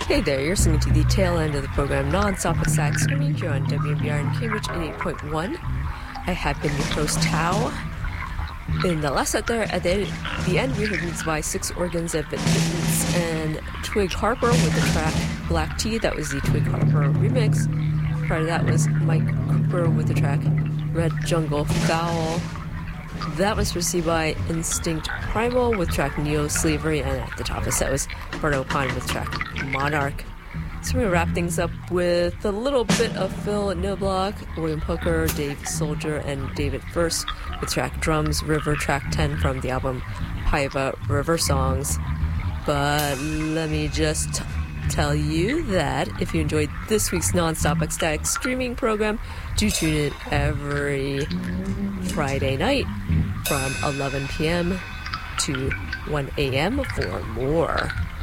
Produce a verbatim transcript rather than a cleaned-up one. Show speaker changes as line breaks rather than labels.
Hey there, you're listening to the tail end of the program, Non-Stop Ecstatic Streaming here on W M B R in Cambridge eighty-eight point one. I have been your host, Tao. In the last set there, at the end, the end we heard music by Six Organs of Admittance and Twig Harper with the track Black Tea. That was the Twig Harper remix. Prior to that was Mike Cooper with the track Red Jungle Fowl. That was preceded by Instinct Primal with track Neo Slavery, and at the top of the set was Berto Pine with track Monarch. So we're going to wrap things up with a little bit of Phil Niblock, William Hooker, Dave Soldier, and David Verse with track Drums River, track ten from the album Paiva River Songs. But let me just tell you that if you enjoyed this week's Non-Stop Ecstatic streaming program, do tune in every Friday night from eleven p.m. to one a.m. for more.